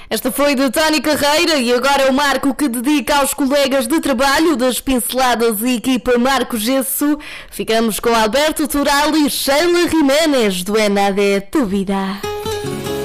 Esta foi de Tony Carreira e agora é o Marco que dedica aos colegas de trabalho das Pinceladas e equipa Marco Gesso. Ficamos com Alberto Toral e Sheila Jiménez do Enade Tu Vida.